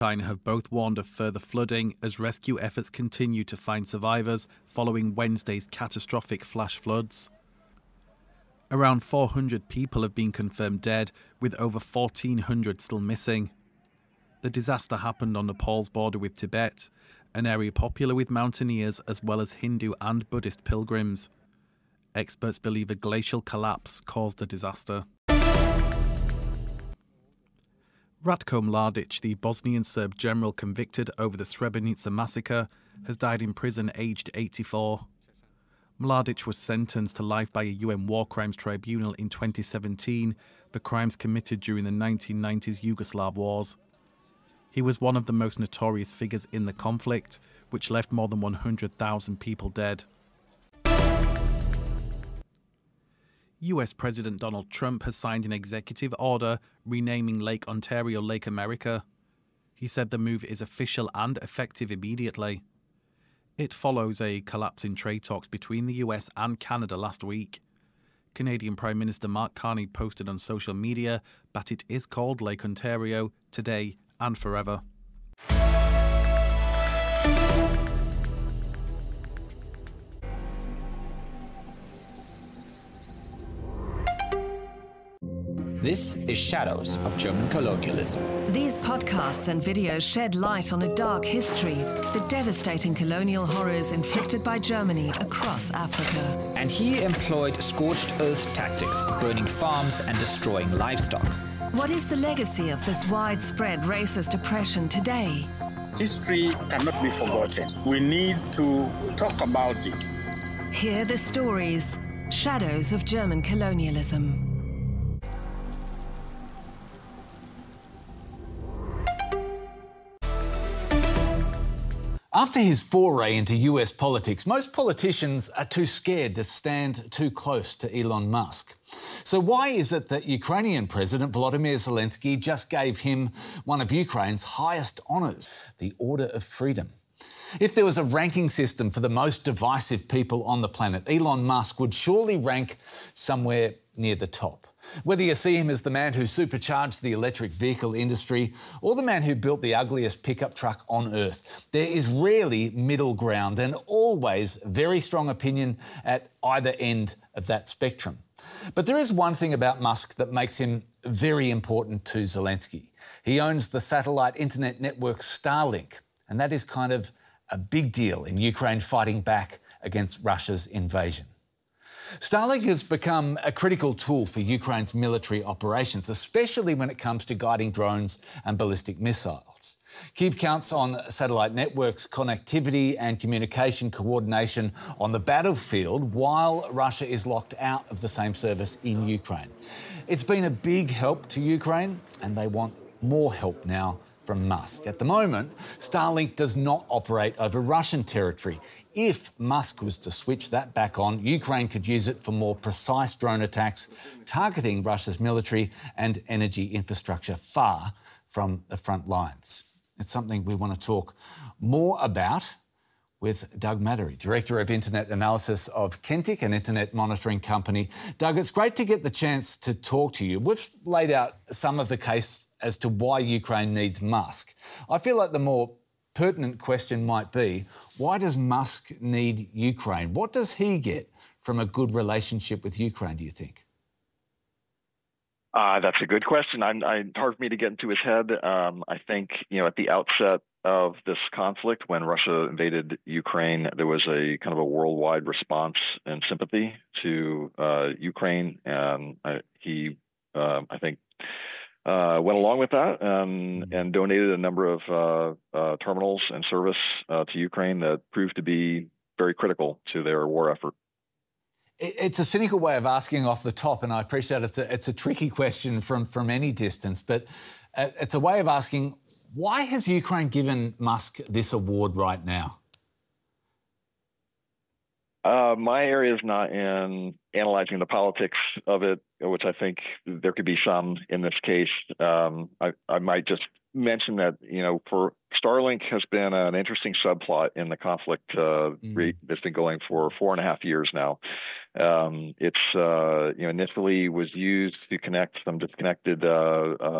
China have both warned of further flooding as rescue efforts continue to find survivors following Wednesday's catastrophic flash floods. Around 400 people have been confirmed dead, with over 1,400 still missing. The disaster happened on Nepal's border with Tibet, an area popular with mountaineers as well as Hindu and Buddhist pilgrims. Experts believe a glacial collapse caused the disaster. Ratko Mladic, the Bosnian Serb general convicted over the Srebrenica massacre, has died in prison aged 84. Mladic was sentenced to life by a UN War Crimes Tribunal in 2017 for crimes committed during the 1990s Yugoslav wars. He was one of the most notorious figures in the conflict, which left more than 100,000 people dead. US President Donald Trump has signed an executive order renaming Lake Ontario Lake America. He said the move is official and effective immediately. It follows a collapse in trade talks between the US and Canada last week. Canadian Prime Minister Mark Carney posted on social media that it is called Lake Ontario today and forever. This is Shadows of German Colonialism. These podcasts and videos shed light on a dark history, the devastating colonial horrors inflicted by Germany across Africa. And he employed scorched earth tactics, burning farms and destroying livestock. What is the legacy of this widespread racist oppression today? History cannot be forgotten. We need to talk about it. Hear the stories, Shadows of German Colonialism. After his foray into US politics, most politicians are too scared to stand too close to Elon Musk. So why is it that Ukrainian President Volodymyr Zelensky just gave him one of Ukraine's highest honours, the Order of Freedom? If there was a ranking system for the most divisive people on the planet, Elon Musk would surely rank somewhere near the top. Whether you see him as the man who supercharged the electric vehicle industry or the man who built the ugliest pickup truck on earth, there is rarely middle ground and always very strong opinion at either end of that spectrum. But there is one thing about Musk that makes him very important to Zelensky. He owns the satellite internet network Starlink, and that is kind of a big deal in Ukraine fighting back against Russia's invasion. Starlink has become a critical tool for Ukraine's military operations, especially when it comes to guiding drones and ballistic missiles. Kyiv counts on satellite networks, connectivity and communication coordination on the battlefield while Russia is locked out of the same service in Ukraine. It's been a big help to Ukraine, and they want more help now from Musk. At the moment, Starlink does not operate over Russian territory. If Musk was to switch that back on, Ukraine could use it for more precise drone attacks, targeting Russia's military and energy infrastructure far from the front lines. It's something we want to talk more about with Doug Mattery, Director of Internet Analysis of Kentik, an internet monitoring company. Doug, it's great to get the chance to talk to you. We've laid out some of the case as to why Ukraine needs Musk. I feel like the more pertinent question might be, why does Musk need Ukraine? What does he get from a good relationship with Ukraine, do you think? That's a good question. It's hard for me to get into his head. I think, at the outset of this conflict, when Russia invaded Ukraine, there was a kind of a worldwide response and sympathy to Ukraine. And he, I think, went along with that and donated a number of terminals and service to Ukraine that proved to be very critical to their war effort. It's a cynical way of asking off the top, and I appreciate it's a tricky question from any distance, but it's a way of asking, why has Ukraine given Musk this award right now? My area is not in analyzing the politics of it, which I think there could be some in this case. I might just mention that, for Starlink has been an interesting subplot in the conflict that's been going for 4.5 years now. It's initially was used to connect some disconnected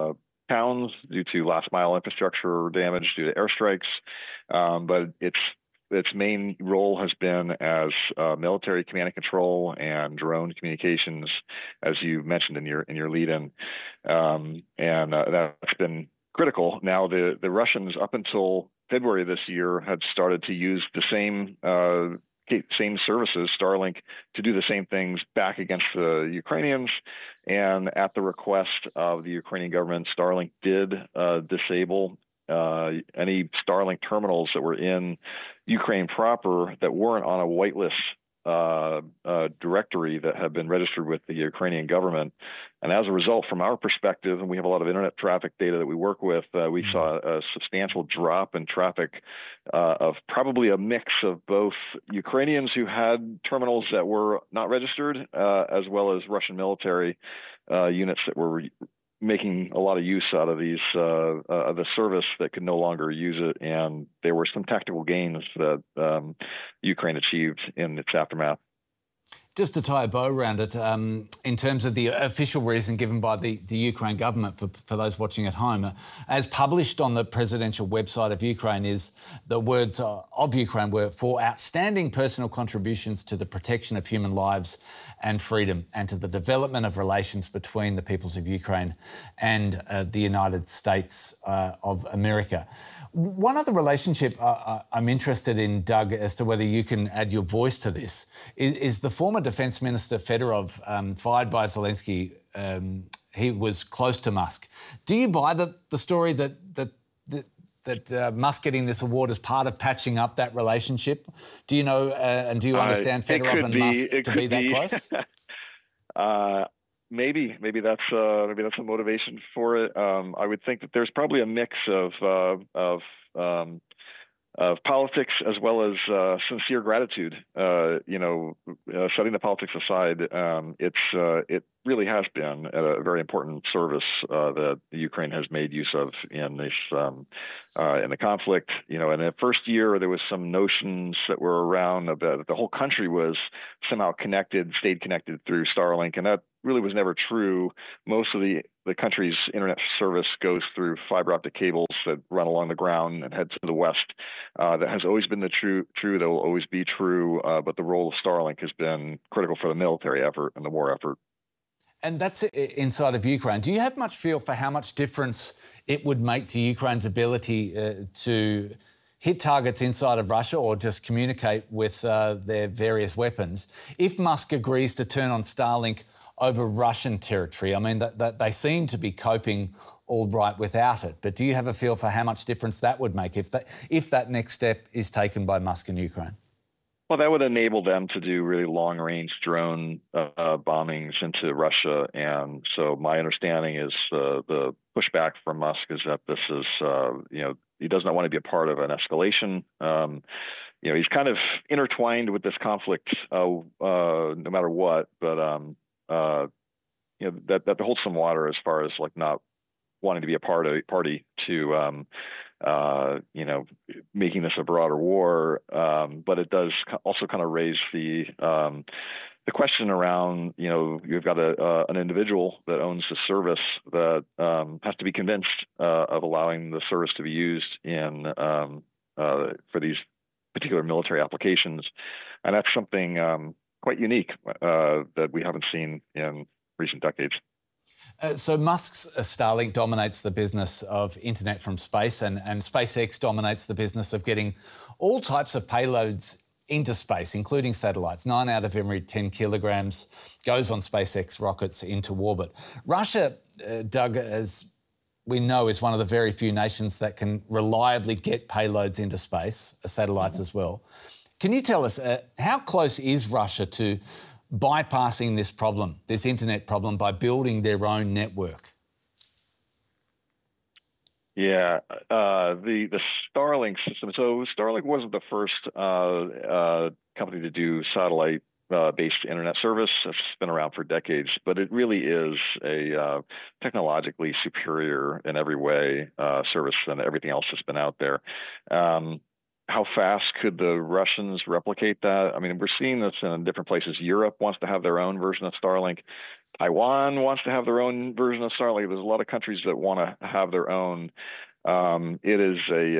towns due to last mile infrastructure damage due to airstrikes. But its main role has been as military command and control and drone communications, as you mentioned in your lead-in, and that's been critical. Now the Russians, up until February this year, had started to use the same services, Starlink, to do the same things back against the Ukrainians. And at the request of the Ukrainian government, Starlink did disable any Starlink terminals that were in Ukraine proper that weren't on a whitelist directory that had been registered with the Ukrainian government. And as a result, from our perspective, and we have a lot of internet traffic data that we work with, we saw a substantial drop in traffic of probably a mix of both Ukrainians who had terminals that were not registered, as well as Russian military units that were making a lot of use out of these of the service that could no longer use it. And there were some tactical gains that Ukraine achieved in its aftermath. Just to tie a bow around it, in terms of the official reason given by the Ukraine government, for those watching at home, as published on the presidential website of Ukraine, is the words of Ukraine were for outstanding personal contributions to the protection of human lives and freedom and to the development of relations between the peoples of Ukraine and the United States of America. One other relationship I'm interested in, Doug, as to whether you can add your voice to this, is the former Defence Minister Fedorov, fired by Zelensky. He was close to Musk. Do you buy the story that Musk getting this award is part of patching up that relationship? Do you know and do you understand Fedorov and Musk to be that close? Maybe that's a motivation for it. I would think that there's probably a mix of politics as well as sincere gratitude. Setting the politics aside, it really has been a very important service that Ukraine has made use of in this in the conflict. In the first year, there was some notions that were around that the whole country was somehow stayed connected through Starlink, and that really was never true. Most of the country's internet service goes through fiber optic cables that run along the ground and head to the west. That has always been true. That will always be true. But the role of Starlink has been critical for the military effort and the war effort. And that's inside of Ukraine. Do you have much feel for how much difference it would make to Ukraine's ability to hit targets inside of Russia or just communicate with their various weapons if Musk agrees to turn on Starlink over Russian territory? I mean, that they seem to be coping all right without it. But do you have a feel for how much difference that would make if that next step is taken by Musk in Ukraine? Well, that would enable them to do really long-range drone bombings into Russia. And so my understanding is the pushback from Musk is that this is, he does not want to be a part of an escalation. He's kind of intertwined with this conflict no matter what. But that holds some water as far as like not wanting to be a party to making this a broader war, but it does also kind of raise the question around, you've got an individual that owns the service that has to be convinced of allowing the service to be used for these particular military applications, and that's something quite unique that we haven't seen in recent decades. So Musk's Starlink dominates the business of internet from space, and SpaceX dominates the business of getting all types of payloads into space, including satellites. 9 out of every 10 kilograms goes on SpaceX rockets into orbit. Russia, Doug, as we know, is one of the very few nations that can reliably get payloads into space, satellites as well. Can you tell us how close is Russia to bypassing this problem, this internet problem, by building their own network? Yeah, the Starlink system. So Starlink wasn't the first company to do satellite-based internet service. It's been around for decades, but it really is a technologically superior in every way service than everything else that's been out there. How fast could the Russians replicate that? I mean, we're seeing this in different places. Europe wants to have their own version of Starlink. Taiwan wants to have their own version of Starlink. There's a lot of countries that want to have their own. It is a